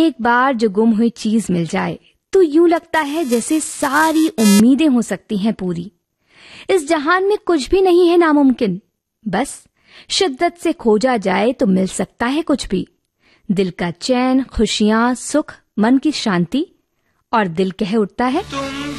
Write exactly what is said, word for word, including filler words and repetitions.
एक बार जो गुम हुई चीज मिल जाए तो यूं लगता है जैसे सारी उम्मीदें हो सकती हैं पूरी। इस जहान में कुछ भी नहीं है नामुमकिन, बस शिद्दत से खोजा जाए तो मिल सकता है कुछ भी। दिल का चैन, खुशियां, सुख, मन की शांति, और दिल कह उठता है